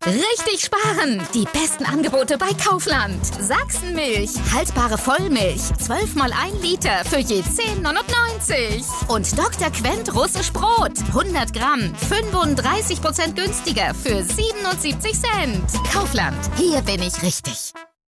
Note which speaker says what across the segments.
Speaker 1: Richtig sparen! Die besten Angebote bei Kaufland. Sachsenmilch, haltbare Vollmilch, 12 mal 1 Liter für je 10,99. Und Dr. Quent russisch Brot, 100 Gramm, 35% günstiger für 77 Cent. Kaufland, hier bin ich richtig.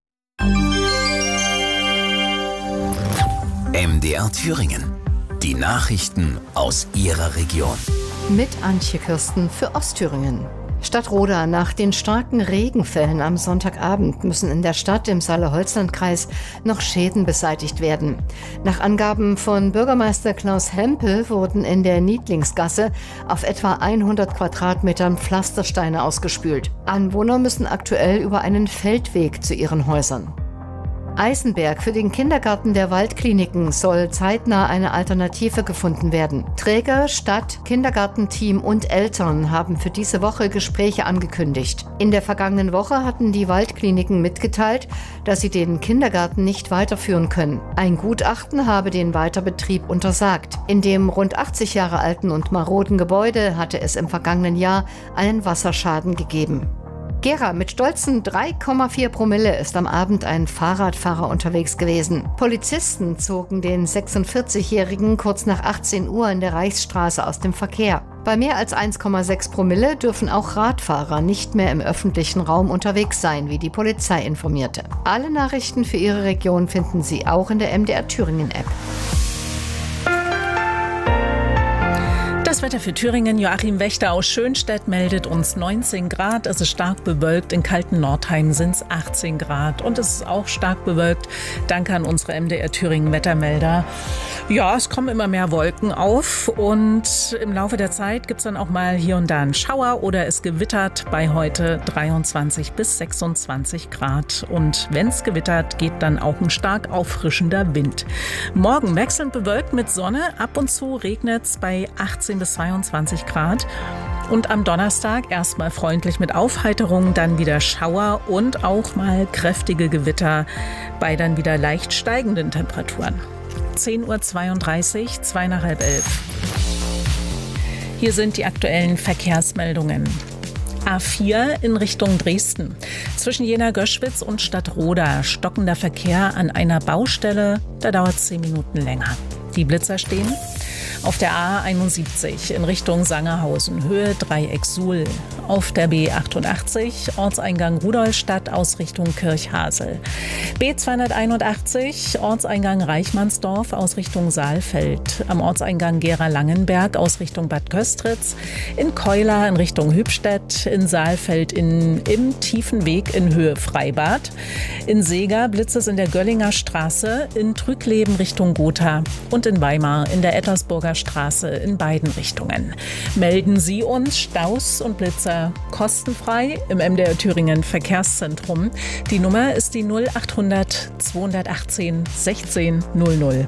Speaker 2: MDR Thüringen. Die Nachrichten aus Ihrer Region.
Speaker 3: Mit Antje Kirsten für Ostthüringen. Stadtroda: Nach den starken Regenfällen am Sonntagabend müssen in der Stadt im Saale-Holzland-Kreis noch Schäden beseitigt werden. Nach Angaben von Bürgermeister Klaus Hempel wurden in der Niedlingsgasse auf etwa 100 Quadratmetern Pflastersteine ausgespült. Anwohner müssen aktuell über einen Feldweg zu ihren Häusern. Eisenberg: Für den Kindergarten der Waldkliniken soll zeitnah eine Alternative gefunden werden. Träger, Stadt, Kindergartenteam und Eltern haben für diese Woche Gespräche angekündigt. In der vergangenen Woche hatten die Waldkliniken mitgeteilt, dass sie den Kindergarten nicht weiterführen können. Ein Gutachten habe den Weiterbetrieb untersagt. In dem rund 80 Jahre alten und maroden Gebäude hatte es im vergangenen Jahr einen Wasserschaden gegeben. Gera: Mit stolzen 3,4 Promille ist am Abend ein Fahrradfahrer unterwegs gewesen. Polizisten zogen den 46-Jährigen kurz nach 18 Uhr in der Reichsstraße aus dem Verkehr. Bei mehr als 1,6 Promille dürfen auch Radfahrer nicht mehr im öffentlichen Raum unterwegs sein, wie die Polizei informierte. Alle Nachrichten für Ihre Region finden Sie auch in der MDR Thüringen App.
Speaker 4: Das Wetter für Thüringen. Joachim Wächter aus Schönstedt meldet uns 19 Grad. Es ist stark bewölkt. In kalten Nordheim sind es 18 Grad. Und es ist auch stark bewölkt. Danke an unsere MDR Thüringen Wettermelder. Ja, es kommen immer mehr Wolken auf. Und im Laufe der Zeit gibt es dann auch mal hier und da einen Schauer oder es gewittert. Bei heute 23 bis 26 Grad. Und wenn es gewittert, geht dann auch ein stark auffrischender Wind. Morgen wechselnd bewölkt mit Sonne. Ab und zu regnet es bei 18 bis 22 Grad. Und am Donnerstag erstmal freundlich mit Aufheiterung, dann wieder Schauer und auch mal kräftige Gewitter bei dann wieder leicht steigenden Temperaturen. 10:32 Uhr, 10:55. Hier sind die aktuellen Verkehrsmeldungen. A4 in Richtung Dresden. Zwischen Jena-Göschwitz und Stadtroda stockender Verkehr an einer Baustelle. Da dauert es 10 Minuten länger. Die Blitzer stehen. Auf der A71 in Richtung Sangerhausen, Höhe Dreieck Suhl. Auf der B88 Ortseingang Rudolstadt aus Richtung Kirchhasel. B281 Ortseingang Reichmannsdorf aus Richtung Saalfeld. Am Ortseingang Gera-Langenberg aus Richtung Bad Köstritz. In Keular in Richtung Hübstedt. In Saalfeld im Tiefen Weg in Höhe Freibad. In Seeger Blitzes in der Göllinger Straße. In Trügleben Richtung Gotha. Und in Weimar in der Ettersburger Straße in beiden Richtungen. Melden Sie uns Staus und Blitzer kostenfrei im MDR Thüringen Verkehrszentrum. Die Nummer ist die 0800 218 16 00.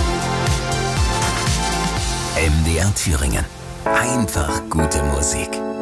Speaker 2: MDR Thüringen. Einfach gute Musik.